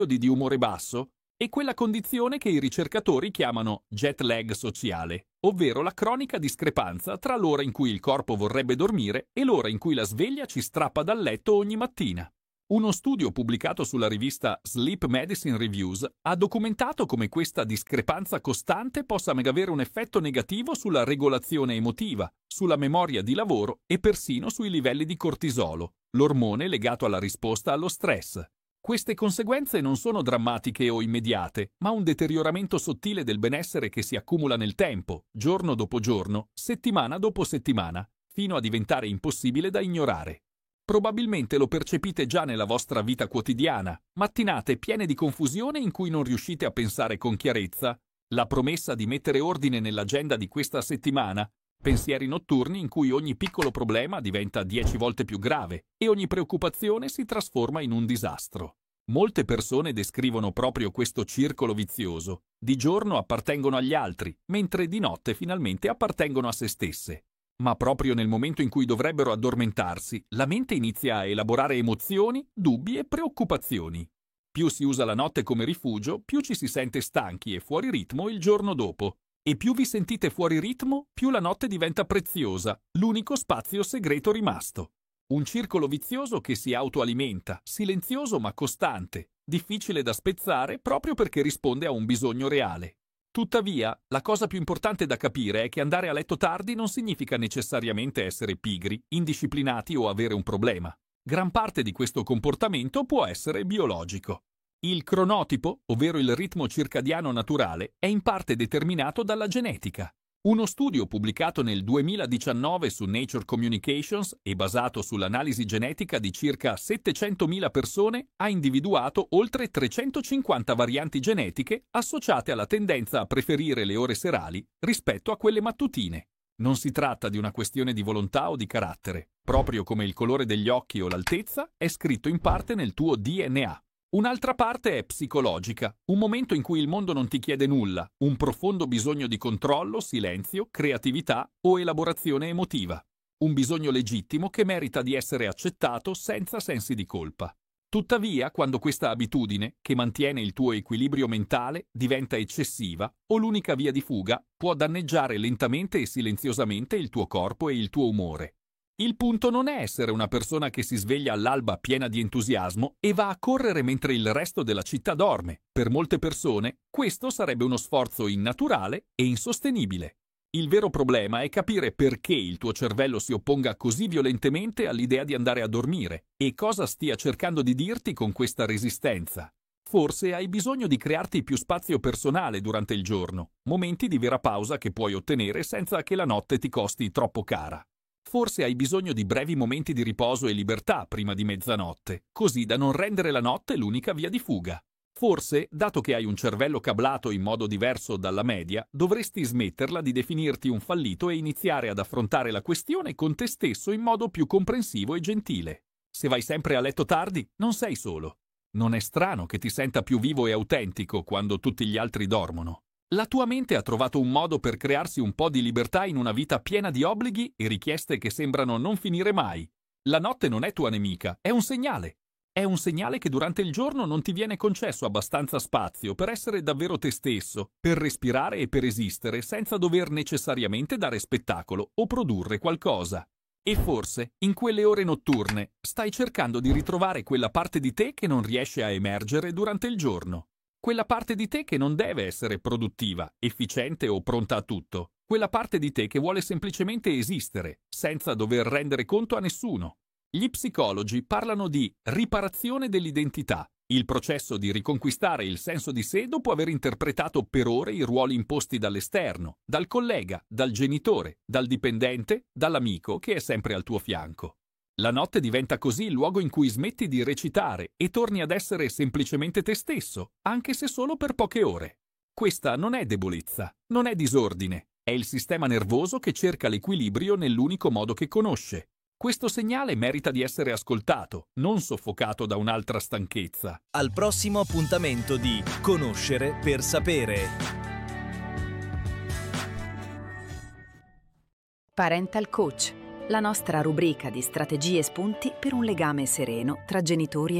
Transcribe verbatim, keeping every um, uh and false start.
periodi di umore basso e quella condizione che i ricercatori chiamano jet lag sociale, ovvero la cronica discrepanza tra l'ora in cui il corpo vorrebbe dormire e l'ora in cui la sveglia ci strappa dal letto ogni mattina. Uno studio pubblicato sulla rivista Sleep Medicine Reviews ha documentato come questa discrepanza costante possa avere un effetto negativo sulla regolazione emotiva, sulla memoria di lavoro e persino sui livelli di cortisolo, l'ormone legato alla risposta allo stress. Queste conseguenze non sono drammatiche o immediate, ma un deterioramento sottile del benessere che si accumula nel tempo, giorno dopo giorno, settimana dopo settimana, fino a diventare impossibile da ignorare. Probabilmente lo percepite già nella vostra vita quotidiana, mattinate piene di confusione in cui non riuscite a pensare con chiarezza, la promessa di mettere ordine nell'agenda di questa settimana, pensieri notturni in cui ogni piccolo problema diventa dieci volte più grave e ogni preoccupazione si trasforma in un disastro. Molte persone descrivono proprio questo circolo vizioso. Di giorno appartengono agli altri, mentre di notte finalmente appartengono a se stesse. Ma proprio nel momento in cui dovrebbero addormentarsi, la mente inizia a elaborare emozioni, dubbi e preoccupazioni. Più si usa la notte come rifugio, più ci si sente stanchi e fuori ritmo il giorno dopo. E più vi sentite fuori ritmo, più la notte diventa preziosa, l'unico spazio segreto rimasto. Un circolo vizioso che si autoalimenta, silenzioso ma costante, difficile da spezzare proprio perché risponde a un bisogno reale. Tuttavia, la cosa più importante da capire è che andare a letto tardi non significa necessariamente essere pigri, indisciplinati o avere un problema. Gran parte di questo comportamento può essere biologico. Il cronotipo, ovvero il ritmo circadiano naturale, è in parte determinato dalla genetica. Uno studio pubblicato nel duemiladiciannove su Nature Communications e basato sull'analisi genetica di circa settecentomila persone ha individuato oltre trecentocinquanta varianti genetiche associate alla tendenza a preferire le ore serali rispetto a quelle mattutine. Non si tratta di una questione di volontà o di carattere. Proprio come il colore degli occhi o l'altezza, è scritto in parte nel tuo D N A. Un'altra parte è psicologica, un momento in cui il mondo non ti chiede nulla, un profondo bisogno di controllo, silenzio, creatività o elaborazione emotiva. Un bisogno legittimo che merita di essere accettato senza sensi di colpa. Tuttavia, quando questa abitudine, che mantiene il tuo equilibrio mentale, diventa eccessiva o l'unica via di fuga, può danneggiare lentamente e silenziosamente il tuo corpo e il tuo umore. Il punto non è essere una persona che si sveglia all'alba piena di entusiasmo e va a correre mentre il resto della città dorme. Per molte persone, questo sarebbe uno sforzo innaturale e insostenibile. Il vero problema è capire perché il tuo cervello si opponga così violentemente all'idea di andare a dormire e cosa stia cercando di dirti con questa resistenza. Forse hai bisogno di crearti più spazio personale durante il giorno, momenti di vera pausa che puoi ottenere senza che la notte ti costi troppo cara. Forse hai bisogno di brevi momenti di riposo e libertà prima di mezzanotte, così da non rendere la notte l'unica via di fuga. Forse, dato che hai un cervello cablato in modo diverso dalla media, dovresti smetterla di definirti un fallito e iniziare ad affrontare la questione con te stesso in modo più comprensivo e gentile. Se vai sempre a letto tardi, non sei solo. Non è strano che ti senta più vivo e autentico quando tutti gli altri dormono. La tua mente ha trovato un modo per crearsi un po' di libertà in una vita piena di obblighi e richieste che sembrano non finire mai. La notte non è tua nemica, è un segnale. È un segnale che durante il giorno non ti viene concesso abbastanza spazio per essere davvero te stesso, per respirare e per esistere senza dover necessariamente dare spettacolo o produrre qualcosa. E forse, in quelle ore notturne, stai cercando di ritrovare quella parte di te che non riesce a emergere durante il giorno. Quella parte di te che non deve essere produttiva, efficiente o pronta a tutto. Quella parte di te che vuole semplicemente esistere, senza dover rendere conto a nessuno. Gli psicologi parlano di riparazione dell'identità, il processo di riconquistare il senso di sé dopo aver interpretato per ore i ruoli imposti dall'esterno, dal collega, dal genitore, dal dipendente, dall'amico che è sempre al tuo fianco. La notte diventa così il luogo in cui smetti di recitare e torni ad essere semplicemente te stesso, anche se solo per poche ore. Questa non è debolezza, non è disordine, è il sistema nervoso che cerca l'equilibrio nell'unico modo che conosce. Questo segnale merita di essere ascoltato, non soffocato da un'altra stanchezza. Al prossimo appuntamento di Conoscere per sapere. Parental Coach, la nostra rubrica di strategie e spunti per un legame sereno tra genitori e